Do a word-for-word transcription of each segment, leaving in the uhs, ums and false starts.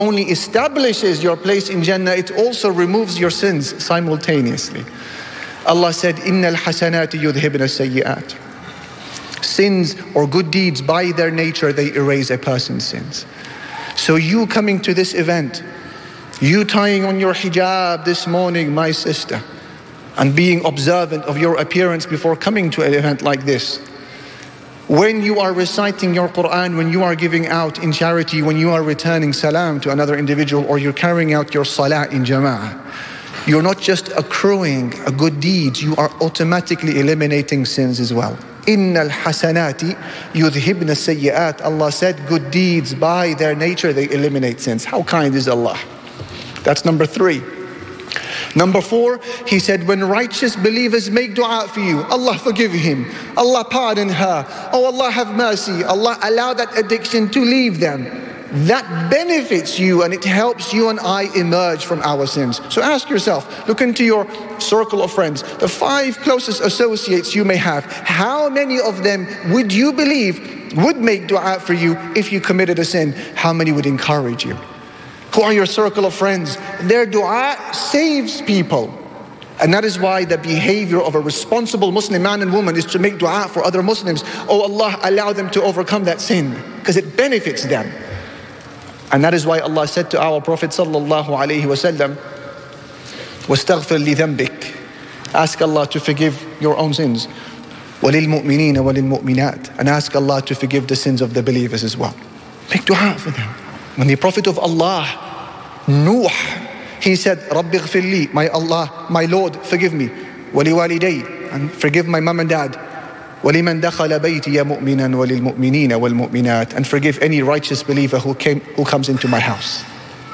only establishes your place in Jannah, it also removes your sins simultaneously. Allah said, إِنَّ الْحَسَنَاتِ يُذْهِبْنَ السَّيِّئَاتِ. Sins or good deeds, by their nature, they erase a person's sins. So you coming to this event, you tying on your hijab this morning, my sister, and being observant of your appearance before coming to an event like this, when you are reciting your Quran, when you are giving out in charity, when you are returning salam to another individual, or you're carrying out your salah in jama'ah, you're not just accruing a good deed, you are automatically eliminating sins as well. Innal hasanati yudhibna sayyi'at. Allah said, good deeds by their nature, they eliminate sins. How kind is Allah? That's number three. Number four, he said, when righteous believers make dua for you, Allah forgive him, Allah pardon her, oh Allah have mercy, Allah allow that addiction to leave them. That benefits you and it helps you and I emerge from our sins. So ask yourself, look into your circle of friends, the five closest associates you may have, how many of them would you believe would make dua for you if you committed a sin? How many would encourage you? Who are your circle of friends? Their dua saves people. And that is why the behavior of a responsible Muslim man and woman is to make dua for other Muslims. Oh Allah, allow them to overcome that sin, because it benefits them. And that is why Allah said to our Prophet sallallahu alaihi wasallam, وَاسْتَغْفِرْ لِذَنْبِكَ. Ask Allah to forgive your own sins. وَلِلْمُؤْمِنِينَ وَلِلْمُؤْمِنَاتِ. And ask Allah to forgive the sins of the believers as well. Make dua for them. When the Prophet of Allah, Nuh, he said, Rabbi ghfir li, my Allah, my Lord, forgive me. وَلِوَالِدَيْ, and forgive my mom and dad. وَلِمَنْ دَخَلَ بَيْتِيَ مُؤْمِنًا وَلِلْمُؤْمِنِينَ وَالْمُؤْمِنَاتِ, and forgive any righteous believer who came, who comes into my house.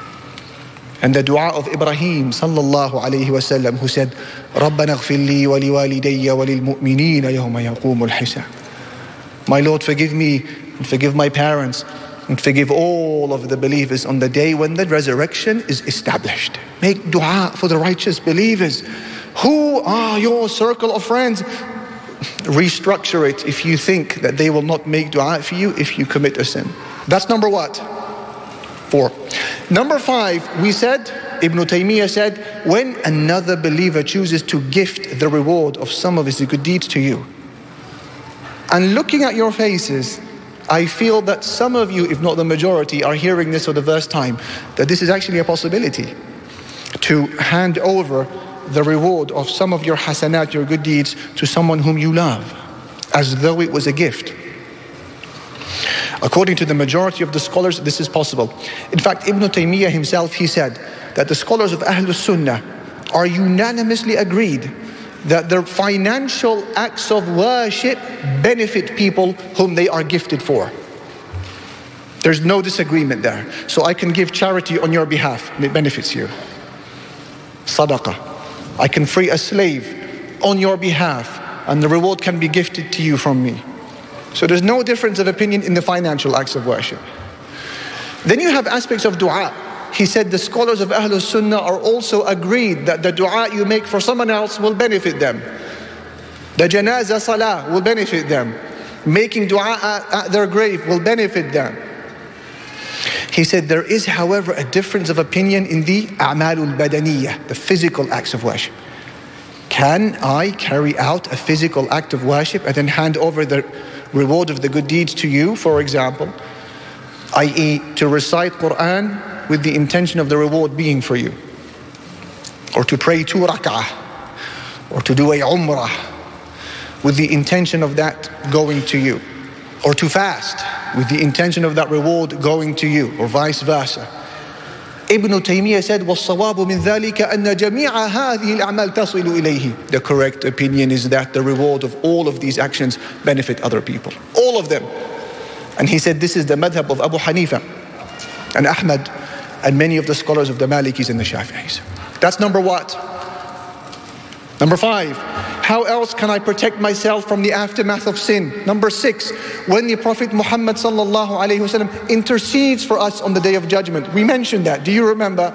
And the dua of Ibrahim sallallahu alayhi wasallam, who said, رَبَّنَا اغْفِرْ لِي وَلِوَالِدَيَّ وَلِلْمُؤْمِنِينَ يَوْمَ يَقُومُ الْحِسَابُ. My Lord, forgive me and forgive my parents and forgive all of the believers on the day when the resurrection is established. Make dua for the righteous believers. Who are your circle of friends? Restructure it if you think that they will not make dua for you if you commit a sin. That's number what? Four. Number five, we said, Ibn Taymiyyah said, when another believer chooses to gift the reward of some of his good deeds to you, and looking at your faces, I feel that some of you, if not the majority, are hearing this for the first time, that this is actually a possibility, to hand over the reward of some of your hasanat, your good deeds, to someone whom you love, as though it was a gift. According to the majority of the scholars, this is possible. In fact, Ibn Taymiyyah himself, he said that the scholars of Ahlul Sunnah are unanimously agreed that the financial acts of worship benefit people whom they are gifted for. There's no disagreement there. So I can give charity on your behalf, and it benefits you. Sadaqah. I can free a slave on your behalf, and the reward can be gifted to you from me. So there's no difference of opinion in the financial acts of worship. Then you have aspects of dua. He said the scholars of Ahlul Sunnah are also agreed that the dua you make for someone else will benefit them. The janazah salah will benefit them. Making dua at, at their grave will benefit them. He said there is, however, a difference of opinion in the a'malul badaniyah, the physical acts of worship. Can I carry out a physical act of worship and then hand over the reward of the good deeds to you, for example, that is to recite Quran with the intention of the reward being for you, or to pray two rak'ah, or to do a umrah with the intention of that going to you, or to fast with the intention of that reward going to you, or vice versa. Ibn Taymiyyah said, وَالصَّوَابُ مِنْ ذَلِكَ أَنَّ جَمِيعَ هَذِهِ الْأَعْمَالِ تَصِلُ إِلَيْهِ. The correct opinion is that the reward of all of these actions benefit other people. All of them. And he said this is the madhab of Abu Hanifa and Ahmad and many of the scholars of the Malikis and the Shafi'is. That's number what? Number five, how else can I protect myself from the aftermath of sin? Number six, when the Prophet Muhammad sallallahu alayhi wasallam intercedes for us on the Day of Judgment. We mentioned that. Do you remember?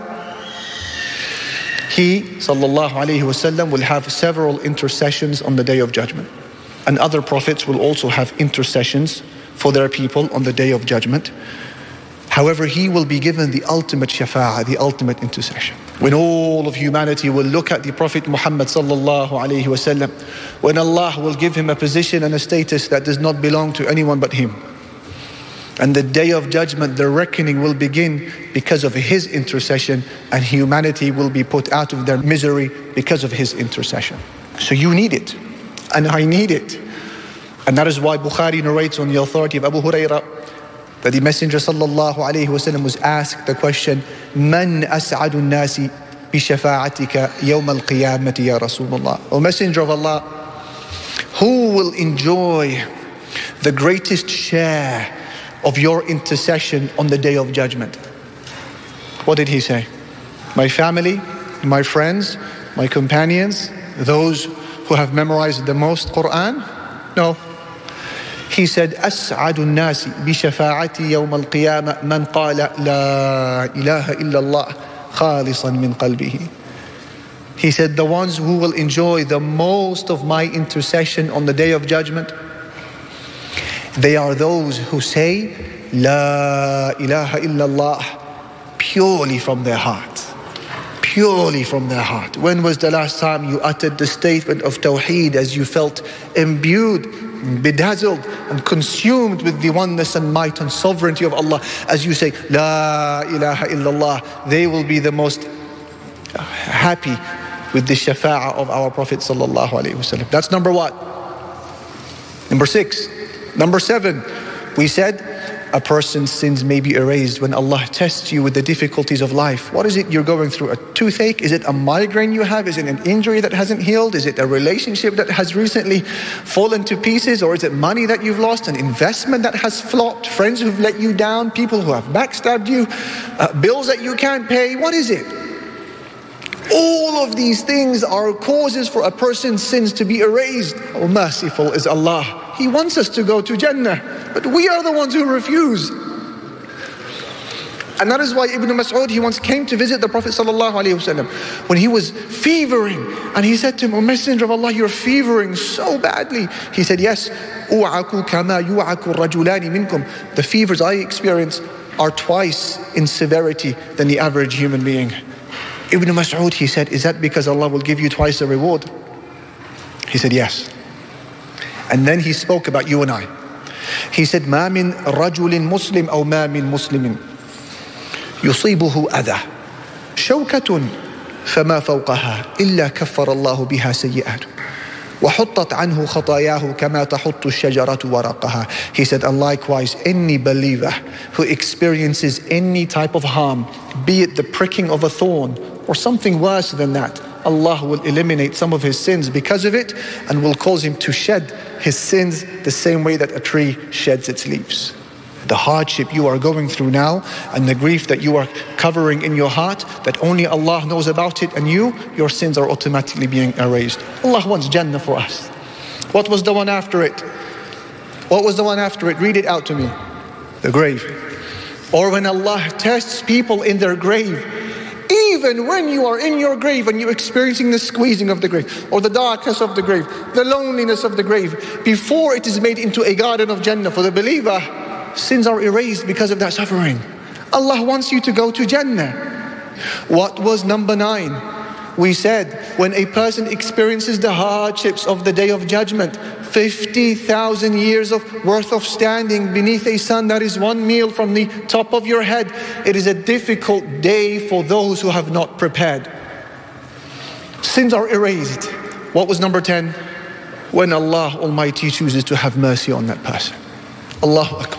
He sallallahu alayhi wasallam will have several intercessions on the Day of Judgment. And other prophets will also have intercessions for their people on the Day of Judgment. However, he will be given the ultimate shafa'ah, the ultimate intercession. When all of humanity will look at the Prophet Muhammad sallallahu alayhi wasallam, when Allah will give him a position and a status that does not belong to anyone but him. And the day of judgment, the reckoning will begin because of his intercession, and humanity will be put out of their misery because of his intercession. So you need it, and I need it. And that is why Bukhari narrates on the authority of Abu Hurairah that the Messenger sallallahu alayhi wasallam was asked the question, Man as'adu nasi bi shafa'atika yawm al-qiyamati ya Rasulullah. O Messenger of Allah, who will enjoy the greatest share of your intercession on the day of judgment? What did he say? My family, my friends, my companions, those who have memorized the most Quran? No. He said, أسعد الناس بشفاعتي يوم القيامة من قال لا إله إلا الله خالصا من قلبه. He said, the ones who will enjoy the most of my intercession on the day of judgment, they are those who say La ilaha illallah purely from their heart. Purely from their heart. When was the last time you uttered the statement of Tawheed as you felt imbued, bedazzled and consumed with the oneness and might and sovereignty of Allah? As you say La ilaha illallah, they will be the most happy with the shafa'ah of our Prophet sallallahu alaihi wasallam. That's number one. Number six. Number seven, we said a person's sins may be erased when Allah tests you with the difficulties of life. What is it you're going through? A toothache? Is it a migraine you have? Is it an injury that hasn't healed? Is it a relationship that has recently fallen to pieces? Or is it money that you've lost? An investment that has flopped? Friends who've let you down? People who have backstabbed you? Uh, bills that you can't pay? What is it? All of these things are causes for a person's sins to be erased. Oh, merciful is Allah. He wants us to go to Jannah, but we are the ones who refuse. And that is why Ibn Mas'ud, he once came to visit the Prophet sallallahu alaihi wasallam when he was fevering, and he said to him, O Messenger of Allah, you're fevering so badly. He said, yes, u'aku kama yu'aku rajulani minkum. The fevers I experience are twice in severity than the average human being. Ibn Mas'ud, he said, is that because Allah will give you twice the reward? He said, yes. And then he spoke about you and I. He said, ما من رجل مسلم أو ما من مسلم يصيبه أذى شوكة فما فوقها إلا كفر الله بها سيئاته وحطت عنه خطاياه كما تحط الشجرة ورقها. He said, and likewise, any believer who experiences any type of harm, be it the pricking of a thorn or something worse than that, Allah will eliminate some of his sins because of it and will cause him to shed his sins the same way that a tree sheds its leaves. The hardship you are going through now and the grief that you are covering in your heart, that only Allah knows about it, and you, your sins are automatically being erased. Allah wants Jannah for us. What was the one after it? What was the one after it? Read it out to me. The grave. Or when Allah tests people in their grave, even when you are in your grave and you're experiencing the squeezing of the grave, or the darkness of the grave, the loneliness of the grave, before it is made into a garden of Jannah for the believer, sins are erased because of that suffering. Allah wants you to go to Jannah. What was number nine? We said when a person experiences the hardships of the day of judgment, fifty thousand years of worth of standing beneath a sun that is one meal from the top of your head, it is a difficult day for those who have not prepared. Sins are erased. What was number ten? When Allah Almighty chooses to have mercy on that person. Allahu Akbar.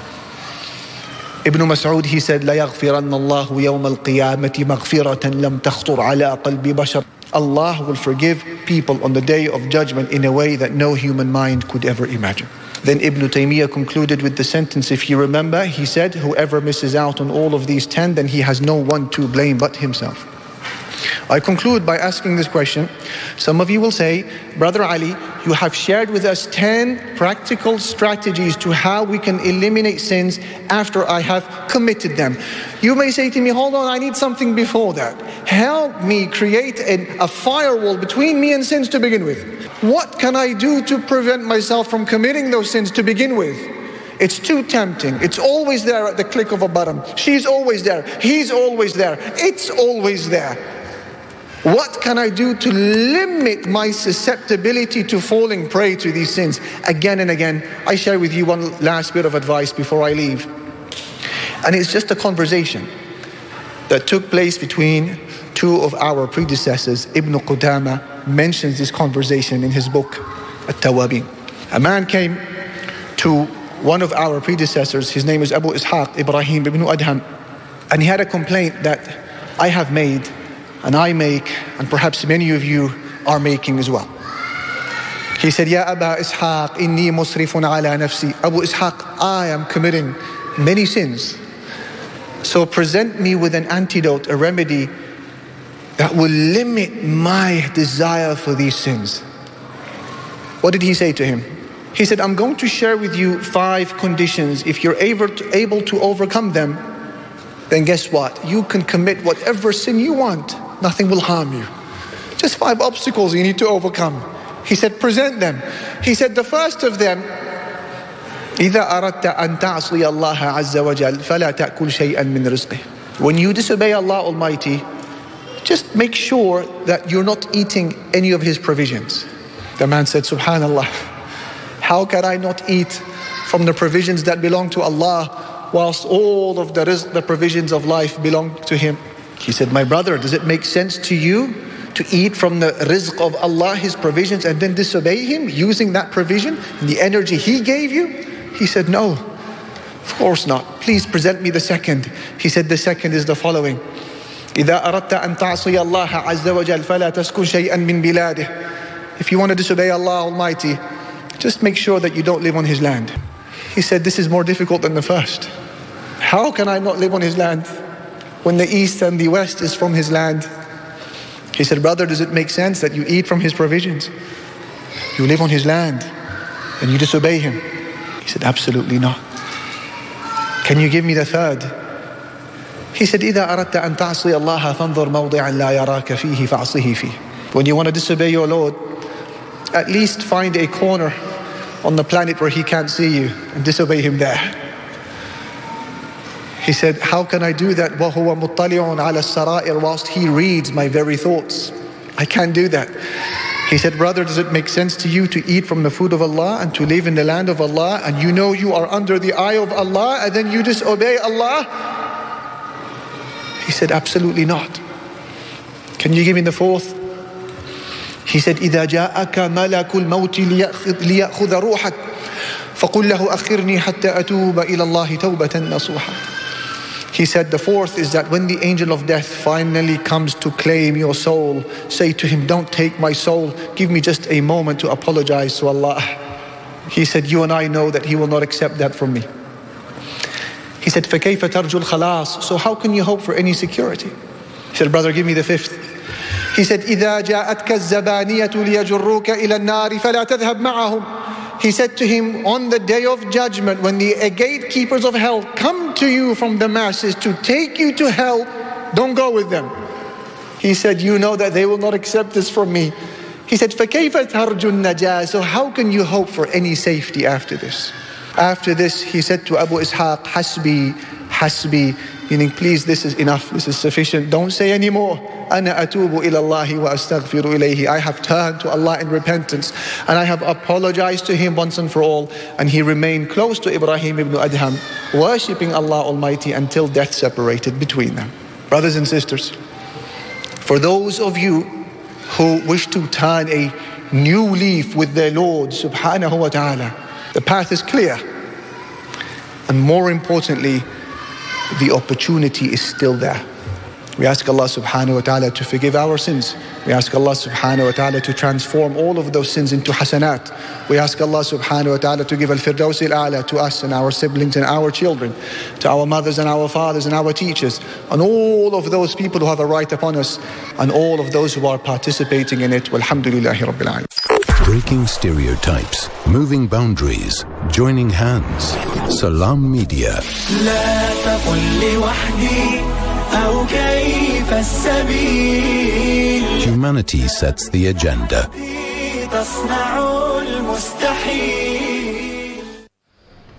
Ibn Mas'ud, he said, لا يغفرن الله يوم القيامة مغفرة لم تخطر على قلب بشر. Allah will forgive people on the day of judgment in a way that no human mind could ever imagine. Then Ibn Taymiyyah concluded with the sentence, if you remember, he said, whoever misses out on all of these ten, then he has no one to blame but himself. I conclude by asking this question. Some of you will say, Brother Ali, you have shared with us ten practical strategies to how we can eliminate sins after I have committed them. You may say to me, hold on, I need something before that. Help me create a, a firewall between me and sins to begin with. What can I do to prevent myself from committing those sins to begin with? It's too tempting. It's always there at the click of a button. She's always there. He's always there. It's always there. What can I do to limit my susceptibility to falling prey to these sins again and again? I share with you one last bit of advice before I leave. And it's just a conversation that took place between two of our predecessors. Ibn Qudama mentions this conversation in his book, At-Tawabin. A man came to one of our predecessors. His name is Abu Ishaq, Ibrahim ibn Adham. And he had a complaint that I have made, and I make, and perhaps many of you are making as well. He said, Ya Aba Ishaq, inni musrifun ala nafsi. Abu Ishaq, I am committing many sins. So present me with an antidote, a remedy that will limit my desire for these sins. What did he say to him? He said, I'm going to share with you five conditions. If you're able to, able to overcome them, then guess what? You can commit whatever sin you want. Nothing will harm you. Just five obstacles you need to overcome. He said, present them. He said, the first of them, إِذَا أَرَدْتَ أَن تَعْصِيَ اللَّهَ عَزَّ وَجَلَّ فَلَا تَأْكُلْ شَيْئًا مِّن رِزْقِهِ. When you disobey Allah Almighty, just make sure that you're not eating any of His provisions. The man said, Subhanallah, how can I not eat from the provisions that belong to Allah whilst all of the rizq, the provisions of life belong to Him? He said, my brother, does it make sense to you to eat from the rizq of Allah, His provisions, and then disobey Him using that provision and the energy He gave you? He said, no, of course not. Please present me the second. He said, the second is the following. إِذَا أَرَدْتَ أَن تَعْصِيَ اللَّهَ عَزَّ وَجَلَّ فَلَا تَسْكُنْ شَيْئًا مِّن بِلَادِهِ. If you want to disobey Allah Almighty, just make sure that you don't live on His land. He said, this is more difficult than the first. How can I not live on His land when the east and the west is from His land? He said, brother, does it make sense that you eat from His provisions? You live on His land and you disobey Him? He said, absolutely not. Can you give me the third? He said, إِذَا أَرَدْتَ أَن تَعْصِيَ اللَّهَ فَانظُرْ مَوْضِعًا لَا يَرَاكَ فِيهِ فَعْصِهِ فِيهِ. When you want to disobey your Lord, at least find a corner on the planet where He can't see you and disobey Him there. He said, how can I do that? وَهُوَ مُطَّلِعٌ عَلَى السَّرَائِرِ, whilst He reads my very thoughts. I can't do that. He said, brother, does it make sense to you to eat from the food of Allah and to live in the land of Allah, and you know you are under the eye of Allah, and then you disobey Allah? He said, absolutely not. Can you give me the fourth? He said, إِذَا جَاءَكَ مَلَكُ الْمَوْتِ لِيَأْخُذَ رُوحَكَ فَقُلْ لَهُ أَخِّرْنِي حَتَّى أَتُوبَ إِلَى اللَّهِ تَوْبَةً نَصُوحًا. He said, the fourth is that when the angel of death finally comes to claim your soul, say to him, don't take my soul, give me just a moment to apologize to Allah. He said, you and I know that He will not accept that from me. He said, فَكَيْفَ تَرْجُو الْخَلَاصِ. So how can you hope for any security? He said, brother, give me the fifth. He said, إِذَا جَاءَتْكَ الزَّبَانِيَةُ لِيَجُرُّوكَ إِلَى النَّارِ فَلَا تَذْهَبْ مَعَهُمْ. He said to him, on the day of judgment, when the gatekeepers of hell come to you from the masses to take you to hell, don't go with them. He said, you know that they will not accept this from me. He said, فَكَيْفَ تَرْجُ النَّجَاةِ. So how can you hope for any safety after this? After this, he said to Abu Ishaq, Hasbi, Hasbi, meaning, please, this is enough, this is sufficient, don't say any more. أَنَا أَتُوبُ إِلَى اللَّهِ وَأَسْتَغْفِرُ إِلَيْهِ. I have turned to Allah in repentance, and I have apologized to Him once and for all. And he remained close to Ibrahim ibn Adham, worshipping Allah Almighty until death separated between them. Brothers and sisters, for those of you who wish to turn a new leaf with their Lord subhanahu wa ta'ala, the path is clear. And more importantly, the opportunity is still there. We ask Allah subhanahu wa ta'ala to forgive our sins. We ask Allah subhanahu wa ta'ala to transform all of those sins into hasanat. We ask Allah subhanahu wa ta'ala to give al-firdaus al-a'la to us and our siblings and our children, to our mothers and our fathers and our teachers, and all of those people who have a right upon us, and all of those who are participating in it. Walhamdulillahi Rabbil Alameen. Breaking stereotypes, moving boundaries, joining hands. Salam Media. Humanity sets the agenda.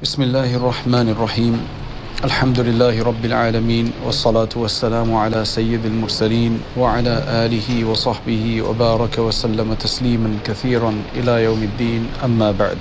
بسم الله الرحمن الرحيم الحمد لله رب العالمين والصلاة والسلام على سيد المرسلين وعلى آله وصحبه وبارك وسلم تسليما كثيرا إلى يوم الدين أما بعد.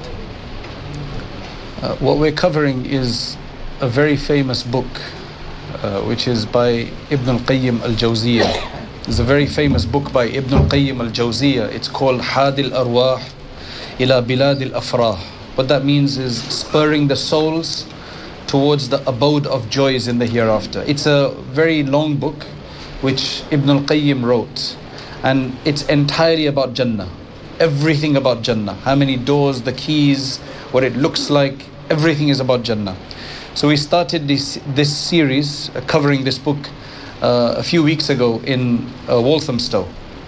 Uh, what we're covering is a very famous book uh, which is by Ibn al-Qayyim al-Jawziyah. It's a very famous book by Ibn al-Qayyim al-Jawziyah. It's called Hadi al-Arwah ila Bilad al-Afrah. What that means is spurring the souls towards the abode of joys in the hereafter. It's a very long book which Ibn al-Qayyim wrote, and it's entirely about Jannah. Everything about Jannah. How many doors, the keys, what it looks like, everything is about Jannah. So we started this this series uh, covering this book uh, a few weeks ago in uh, Walthamstow.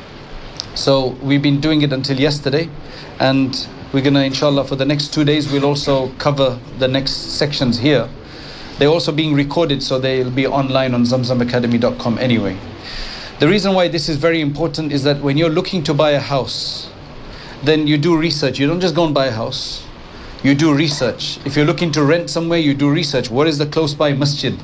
So we've been doing it until yesterday, and we're going to, inshallah, for the next two days, we'll also cover the next sections here. They're also being recorded, so they'll be online on zamzam academy dot com anyway. The reason why this is very important is that when you're looking to buy a house, then you do research. You don't just go and buy a house. You do research. If you're looking to rent somewhere, you do research. What is the close by masjid?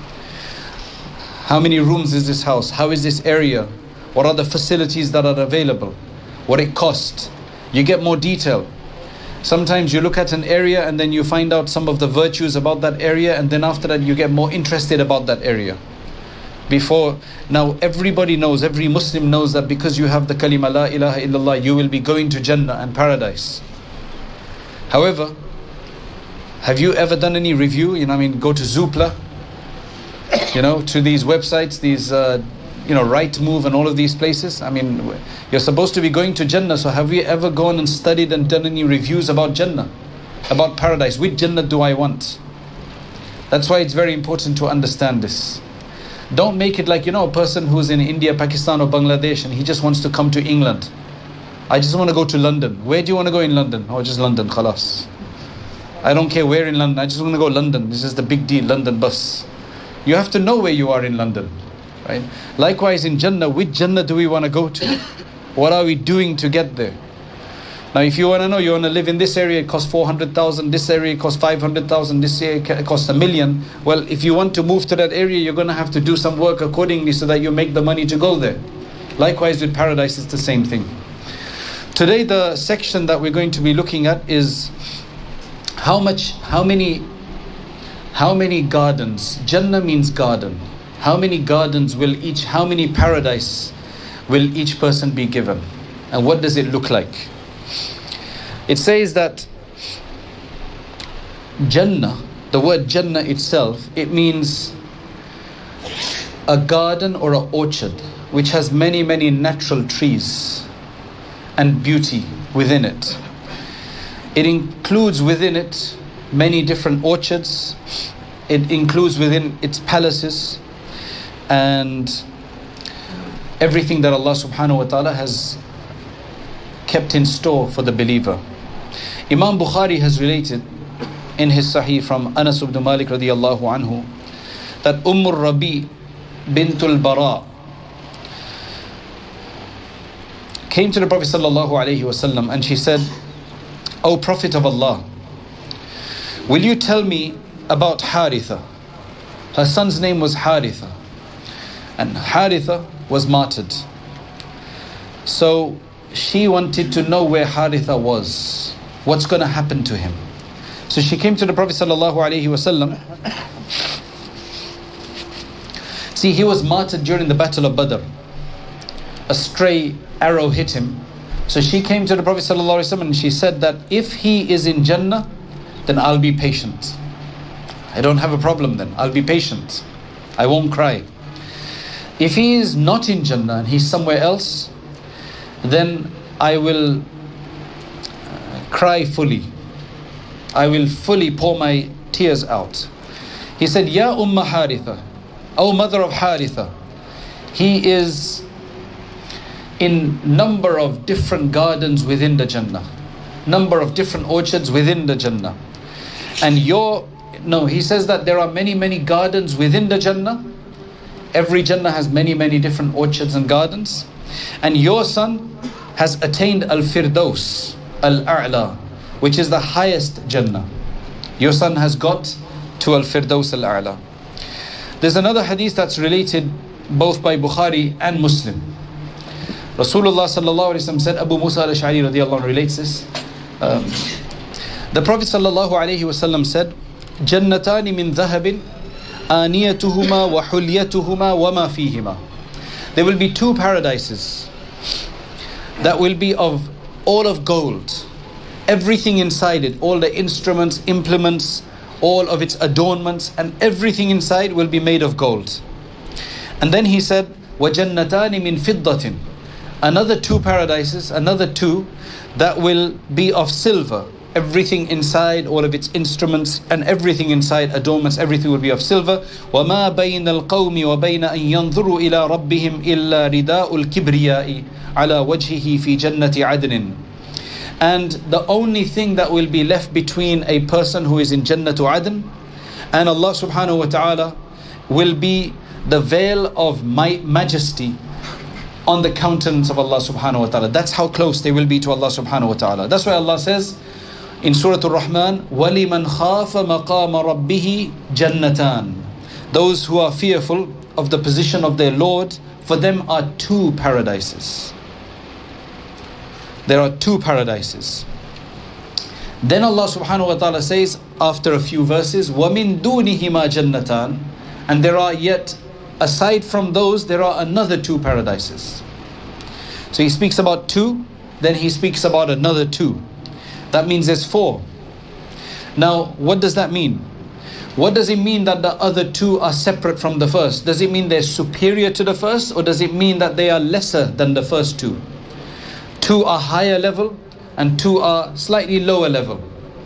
How many rooms is this house? How is this area? What are the facilities that are available? What it costs? You get more detail. Sometimes you look at an area and then you find out some of the virtues about that area, and then after that you get more interested about that area. Before, now everybody knows, every Muslim knows that because you have the kalima la ilaha illallah, you will be going to Jannah and paradise. However, have you ever done any review? You know, I mean, go to Zoopla, you know, to these websites, these, uh, you know, Rightmove and all of these places. I mean, you're supposed to be going to Jannah, so have you ever gone and studied and done any reviews about Jannah, about paradise? Which Jannah do I want? That's why it's very important to understand this. Don't make it like, you know, a person who's in India, Pakistan or Bangladesh and he just wants to come to England. I just want to go to London. Where do you want to go in London? Oh, just London, khalas. I don't care where in London, I just want to go London. This is the big deal, London bus. You have to know where you are in London, right? Likewise in Jannah, which Jannah do we want to go to? What are we doing to get there? Now if you want to know, you want to live in this area, it costs four hundred thousand, this area costs five hundred thousand, this area it costs a million. Well, if you want to move to that area, you're going to have to do some work accordingly so that you make the money to go there. Likewise with paradise, it's the same thing. Today the section that we're going to be looking at is how much, how many, how many gardens, Jannah means garden. How many gardens will each, how many paradise will each person be given? And what does it look like? It says that Jannah, the word Jannah itself, it means a garden or an orchard which has many, many natural trees and beauty within it. It includes within it many different orchards. It includes within its palaces and everything that Allah subhanahu wa ta'ala has kept in store for the believer. Imam Bukhari has related in his Sahih from Anas ibn Malik radiyallahu anhu that Umm al-Rabi bintul Bara came to the Prophet sallallahu alaihi wasallam and she said, "O Prophet of Allah, will you tell me about Haritha?" Her son's name was Haritha, and Haritha was martyred. So she wanted to know where Haritha was, what's going to happen to him. So she came to the Prophet sallallahu alaihi wasallam. See, he was martyred during the Battle of Badr. A stray arrow hit him. So she came to the Prophet sallallahu alaihi wasallam and she said that if he is in Jannah, then I'll be patient. I don't have a problem then. I'll be patient. I won't cry. If he is not in Jannah and he's somewhere else, then I will cry fully. I will fully pour my tears out. He said, Ya Umma Haritha, O mother of Haritha, he is in number of different gardens within the Jannah, number of different orchards within the Jannah. And your, no, he says that there are many, many gardens within the Jannah. Every Jannah has many, many different orchards and gardens. And your son has attained Al-Firdaus, Al-A'la, which is the highest Jannah. Your son has got to Al-Firdaus Al-A'la. There's another hadith that's related both by Bukhari and Muslim. Rasulullah sallallahu alayhi wa sallam said, Abu Musa al-Ash'ari radiallahu anhu relates this. Um, the Prophet sallallahu alayhi wa sallam said, Jannatani min dhahabin, aniyatuhuma wa hulyatuhuma wa ma fihima. There will be two paradises that will be of all of gold. Everything inside it, all the instruments, implements, all of its adornments, and everything inside will be made of gold. And then he said, وَجَنَّتَانِ مِنْ فِضَّةٍ. Another two paradises, another two that will be of silver. Everything inside, all of its instruments and everything inside, adornments, everything will be of silver. وَمَا بَيْنَ الْقَوْمِ وَبَيْنَ أَن يَنْظُرُوا إِلَىٰ رَبِّهِمْ إِلَّا رِدَاءُ الْكِبْرِيَاءِ عَلَى وَجْهِهِ فِي جَنَّةِ عَدْنٍ. And the only thing that will be left between a person who is in Jannatu Adn and Allah subhanahu wa ta'ala will be the veil of my majesty on the countenance of Allah subhanahu wa ta'ala. That's how close they will be to Allah subhanahu wa ta'ala. That's why Allah says in Surah Al-Rahman, وَلِمَنْ خَافَ مَقَامَ رَبِّهِ جَنَّتَانِ. Those who are fearful of the position of their Lord, for them are two paradises. There are two paradises. Then Allah subhanahu wa ta'ala says after a few verses, وَمِن دُونِهِمَا جَنَّتَانِ. And there are yet, aside from those, there are another two paradises. So he speaks about two, then he speaks about another two. That means there's four. Now, what does that mean? What does it mean that the other two are separate from the first? Does it mean they're superior to the first, or does it mean that they are lesser than the first two? Two are higher level and two are slightly lower level.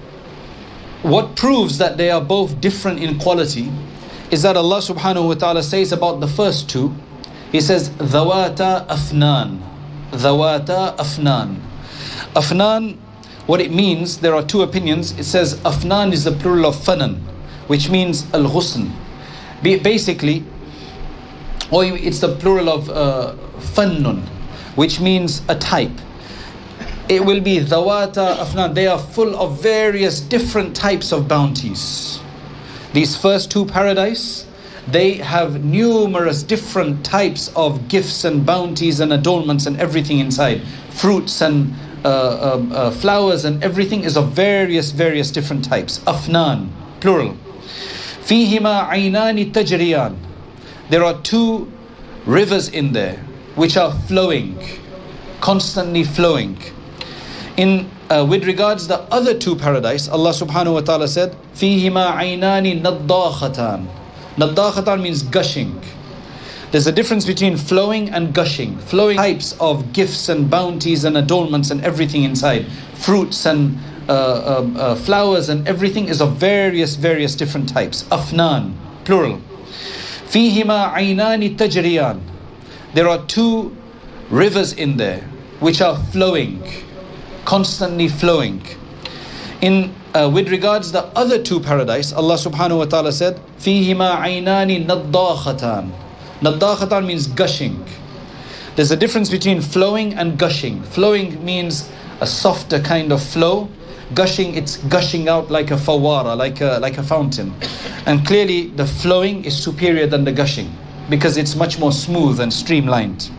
What proves that they are both different in quality is that Allah subhanahu wa ta'ala says about the first two, He says, Dhawata Afnan. Dhawata Afnan. Afnan, what it means, there are two opinions. It says Afnan is the plural of Fanan, which means Al-Ghusn. Basically, or it's the plural of uh, Fannun, which means a type. It will be Dhawata Afnan. They are full of various different types of bounties. These first two paradise, they have numerous different types of gifts and bounties and adornments and everything inside. Fruits and uh, uh, uh, flowers and everything is of various, various different types. Afnan, plural. Fihima aynani tajriyan. There are two rivers in there which are flowing, constantly flowing. In uh, with regards the other two paradise, Allah subhanahu wa ta'ala said, Fihima aynani naddakhatan. Naddakhatan means gushing. There's a difference between flowing and gushing. Flowing types of gifts and bounties and adornments and everything inside. Fruits and uh, uh, uh, flowers and everything is of various, various different types. Afnan, plural. Fihima aynani tajriyan. There are two rivers in there which are flowing, constantly flowing. In uh, with regards the other two paradise, Allah subhanahu wa ta'ala said, Fihima aynani naddakhatan. Naddakhatan means gushing. There's a difference between flowing and gushing. Flowing means a softer kind of flow. Gushing, it's gushing out like a fawara, like a, like a fountain. And clearly the flowing is superior than the gushing because it's much more smooth and streamlined.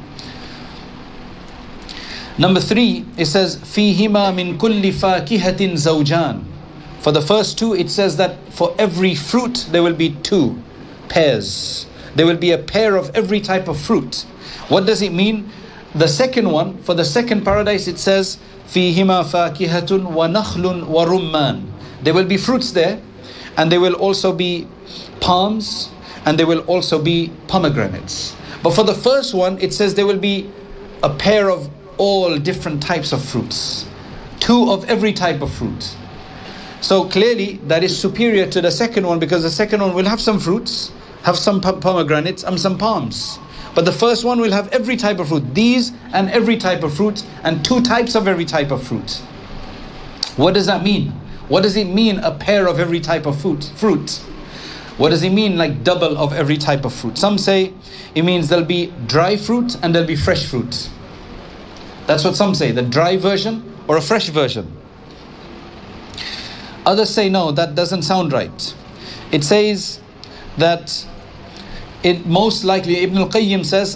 Number three, it says, Fihima min kulli fakihatin zawjan. For the first two, it says that for every fruit, there will be two pairs. There will be a pair of every type of fruit. What does it mean? The second one, for the second paradise, it says, Fihima fakihatun wa nakhlun wa rumman. There will be fruits there, and there will also be palms, and there will also be pomegranates. But for the first one, it says there will be a pair of all different types of fruits. Two of every type of fruit. So clearly that is superior to the second one, because the second one will have some fruits, have some pomegranates and some palms. But the first one will have every type of fruit. These and every type of fruit, and two types of every type of fruit. What does that mean? What does it mean, a pair of every type of fruit? Fruit. What does it mean, like double of every type of fruit? Some say it means there'll be dry fruit and there'll be fresh fruit. That's what some say, the dry version or a fresh version. Others say no, that doesn't sound right. It says that it most likely, Ibn al-Qayyim says,